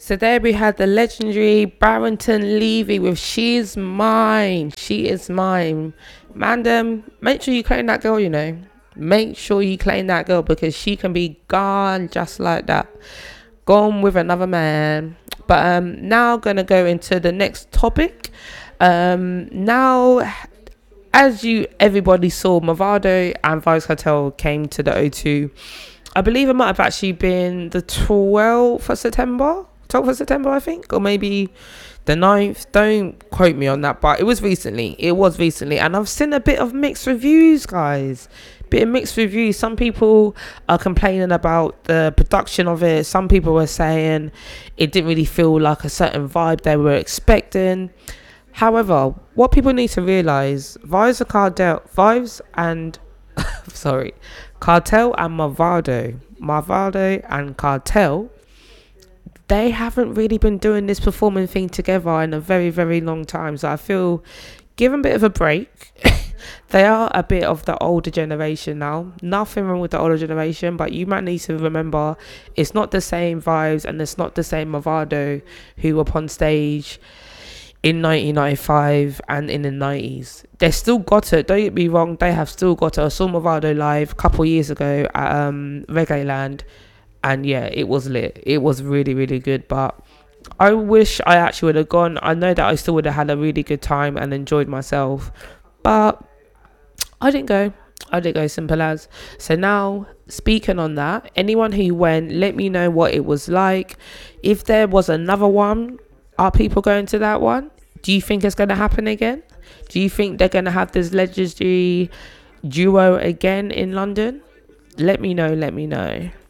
So there we had the legendary Barrington Levy with She's Mine. She is mine. Mandem, make sure you claim that girl, you know. Make sure you claim that girl because she can be gone just like that. Gone with another man. But now gonna go into the next topic. Now, as everybody saw, Mavado and Vybz Kartel came to the O2. I believe it might have actually been the 12th of September. 12th of September, I think, or maybe the 9th. Don't quote me on that, but it was recently. And I've seen a bit of mixed reviews, guys. Bit of mixed reviews. Some people are complaining about the production of it. Some people were saying it didn't really feel like a certain vibe they were expecting. However, what people need to realise, Vybz and Kartel and Mavado and Kartel, they haven't really been doing this performing thing together in a very, very long time. So I feel, give them a bit of a break. They are a bit of the older generation now. Nothing wrong with the older generation, but you might need to remember it's not the same vibes and it's not the same Mavado who upon stage in 1995 and in the 90s. They still got it, don't get me wrong, they have still got it. I saw Mavado live a couple years ago at Reggae Land, and yeah, it was lit. It was really, really good, but I wish I actually would have gone. I know that I still would have had a really good time and enjoyed myself, but I didn't go, simple as. So now, speaking on that, anyone who went, let me know what it was like. If there was another one, are people going to that one? Do you think it's going to happen again? Do you think they're going to have this legendary duo again in London? Let me know.